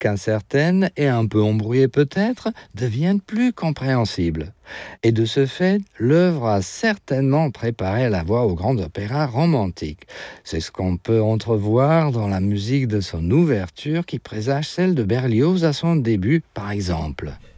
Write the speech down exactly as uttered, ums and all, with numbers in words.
qu'incertaines et un peu embrouillées peut-être, deviennent plus compréhensibles. Et de ce fait, l'œuvre a certainement préparé la voie au grand opéra romantique. C'est ce qu'on peut entrevoir dans la musique de son ouverture qui présage celle de Berlioz à son début, par exemple.